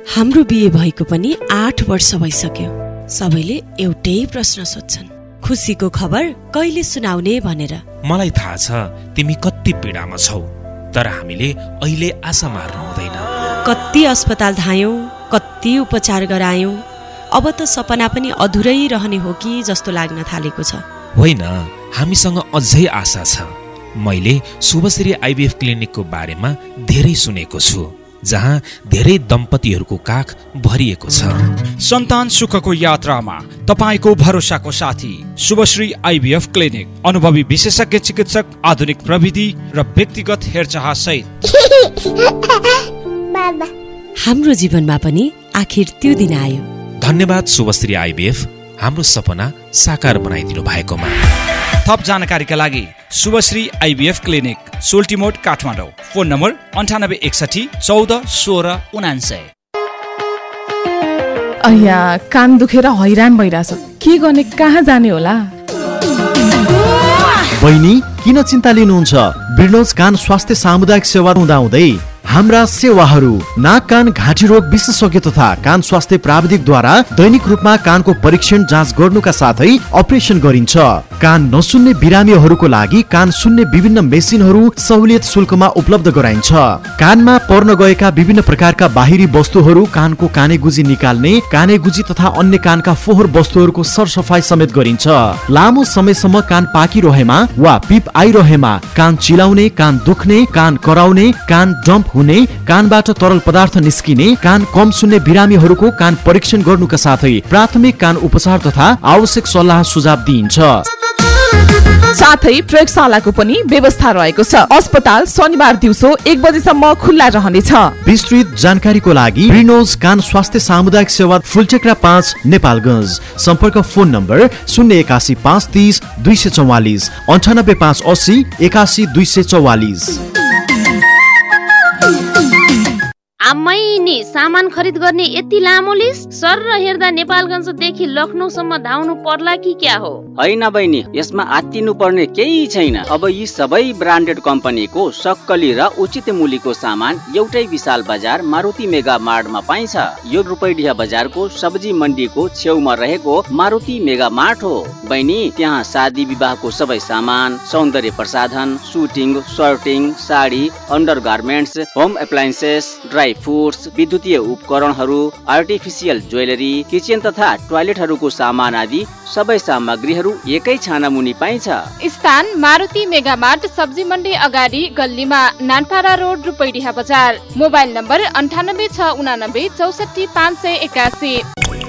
हाम्रो बिहे भएको पनि 8 वर्ष भइसक्यो। सबैले एउटै प्रश्न सोध्छन्, खुसीको खबर कहिले सुनाउने भनेर। मलाई थाहा छ तिमी कति पीडामा छौ, तर हामीले अहिले आशा मार्नु हुँदैन। कति अस्पताल धायौं, कति उपचार गरायौं, अब त सपना पनि अधुरै रहने हो कि जस्तो लाग्न थालेको छ। होइन, हामीसँग अझै आशा छ। मैले शुभश्री आइभीएफ क्लिनिकको बारेमा धेरै सुनेको छु, जहाँ धेरै दम्पतिहरूको काख भरिएको छ। सन्तान सुखको यात्रामा तपाईको भरोसाको साथी शुभश्री आइभीएफ क्लिनिक। अनुभवी विशेषज्ञ चिकित्सक, आधुनिक प्रविधि र व्यक्तिगत हेरचाह सहित। हाम्रो जीवनमा पनि आखिर त्यो दिन आयो। धन्यवाद शुभश्री आइभीएफ, हाम्रो सपना साकार बनाइदिनु भएकोमा। थप जानकारीका लागि Shubhashree IVF clinic, सोल्टिमोड, Kathmandu. Phone number 9861 14 16 99। अయ్या, कान दुखेर हैरान भइरहेछ। के गर्ने, कहाँ जाने होला? बहिनी, किन चिन्ता लिनुहुन्छ? ब्रिनोज कान स्वास्थ्य सामुदायिक सेवा हुँदाहुँदै हाम्रा सेवाहरू नाक कान घाँटी रोग विशेषज्ञ तथा कान स्वास्थ्य प्राविधिकद्वारा दैनिक रूपमा कानको परीक्षण जाँच गर्नुका साथै अपरेसन गरिन्छ। कान नसुन्ने बिरामीहरूको लागि कान सुन्ने विभिन्न मेसिनहरू सहुलियत शुल्कमा उपलब्ध गराइन्छ। कानमा पर्न गएका विभिन्न प्रकारका बाहिरी वस्तुहरू, कानको कानेगुजी निकाल्ने, कानेगुजी तथा अन्य कानका फोहोर वस्तुहरूको सरसफाई समेत गरिन्छ। लामो समयसम्म कान पाकिरहेमा वा पिप आइरहेमा, कान चिलाउने, कान दुख्ने, कान कराउने, कान डम्प हुने, कानबाट तरल पदार्थ निस्किने, कान कम सुन्ने बिरामीहरूको कान परीक्षण गर्नुका साथै प्राथमिक कान उपचार तथा आवश्यक सल्लाह सुझाव दिइन्छ। साथै प्रयोगशालाको पनि व्यवस्था रहेको छ। अस्पताल शनिबार दिउँसो 1 बजेसम्म खुल्ला रहनेछ। विस्तृत जानकारीको लागि ब्रिनोज कान स्वास्थ्य सामुदायिक सेवा, फुलचक्रा 5, नेपालगञ्ज। सम्पर्क फोन नम्बर 081 530 244, 98 580 81 244। आम्मै नि सामान खरिद गर्ने यति लामो लिस्ट? सर र हेर्दा नेपालगञ्जदेखि लखनऊसम्म धाउनु पर्ला कि क्या हो? होइन बहिनी, यसमा आत्तिनु पर्ने केही छैन। अब यी सबै ब्रान्डेड कम्पनीको सक्कली र उचित मूल्यको सामान एउटै विशाल बजार मारुति मेगा मार्टमा पाइन्छ। यो रूपैडिया बजारको सब्जी मण्डीको छेउमा रहेको मारुति मेगा मार्ट हो। बहिनी, त्यहाँ शादी विवाहको सबै सामान, सौन्दर्य प्रसाधन, shooting, shirting, sari, under garments, home appliances, dry foods, विद्युतीय उपकरणहरू, आर्टिफिसियल ज्वेलरी, किचन तथा टोयलेटहरूको सामान आदि सबै सामग्रीहरू एकै छाना मुनि पाइन्छ। स्थान मारुति मेगा मार्ट, सब्जी मण्डी अगाडि गल्लीमा, नानपाडा रोड, रूपैडिहा बजार। Mobile number 98 689 64 581।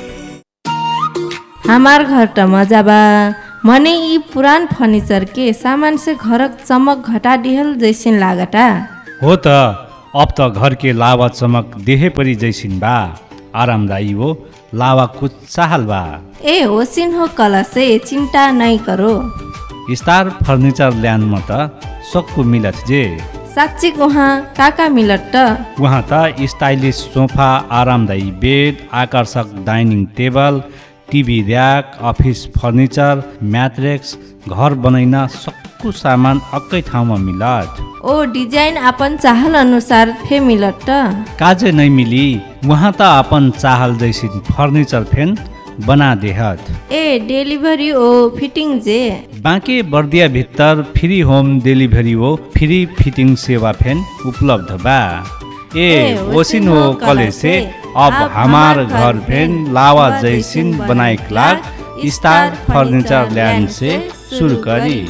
हमार घर त मजा बा, मने ई पुरान फर्नीचर के सामान से घर चमक घटा दिहल जैसिन लागता। हो त, अब त घर के लावा चमक देहे परी जैसिन बा, आरामदायी हो, लावा कुछ चाहल बा। ए होसिन हो, कल से चिंता नहीं करो। स्टार फर्नीचर ल्यान्ड में त सबको मिलत जे। साच्ची वहाँ काका मिलत त? वहाँ त स्टाइलिश सोफा, आरामदायी बेड, आकर्षक dining table, TV rack, office furniture, म्याट्रेक्स, घर बनैन सबको सामान अक्कै ठाउँमा मिलत। ओ डिजाइन अपन चाहल अनुसार फे मिलत त? काजे नहीं मिली, वहाँ त अपन चाहल जैसी फर्नीचर फेन बना देहत। ए डेलिभरी ओ फिटिंग जे? बाँके बर्दिया भित्तर फ्री होम डेलिभरी हो, फ्री फिटिंग सेवा फेन उपलब्ध बा। ए ओसिन हो कले से अब हमार घर फेन लावा जैसिन बनाइक लाग स्टार फर्नीचर ल्यान्ड से शुरू करी।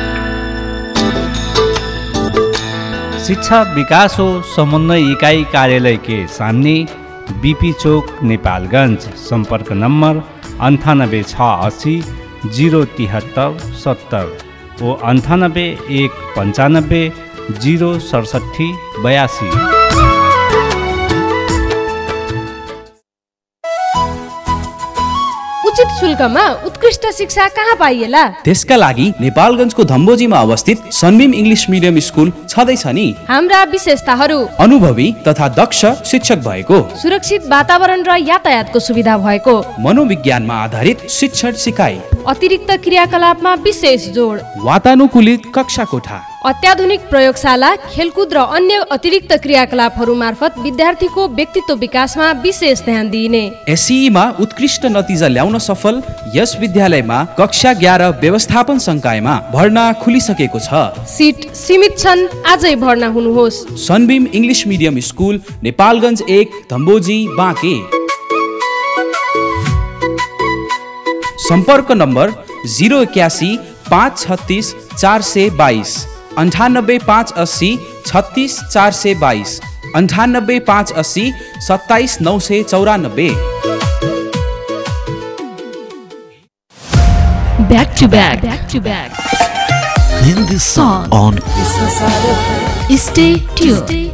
शिक्षा विकास हो समन्वय इकाई कार्यालय के सामने, बीपी चौक, नेपालगञ्ज। संपर्क नम्बर 98 680 073 70 ओ 98 195 067 82। उचित शुल्कमा उत्कृष्ट शिक्षा कहाँ पाइएला? त्यसका लागि नेपालगञ्जको धम्बोजीमा अवस्थित सनबीम इङ्ग्लिस मिडियम स्कुल छँदैछ नि। हाम्रा विशेषताहरू: अनुभवी तथा दक्ष शिक्षक भएको, सुरक्षित वातावरण र यातायातको सुविधा भएको, मनोविज्ञानमा आधारित शिक्षण सिकाइ, अतिरिक्त क्रियाकलापमा विशेष जोड, वातानुकूलित कक्षा कोठा, अत्याधुनिक प्रयोगशाला, खेलकुद र अन्य अतिरिक्त क्रियाकलापहरू मार्फत विद्यार्थीको व्यक्तित्व विकासमा विशेष ध्यान दिइने। एसईमा उत्कृष्ट नतिजा ल्याउन सफल यस विद्यालयमा कक्षा 11 व्यवस्थापन संकायमा भर्ना खुलिसकेको छ। सिट सीमित छन्, आजै भर्ना हुनुहोस्। Sunbeam English medium school, Nepalgunj 1, Dhambojhi, Banke. सम्पर्क number 081 536 422, 98 580 36 422, 98 580 27 994। Back to back. Hindi song on Stay tuned.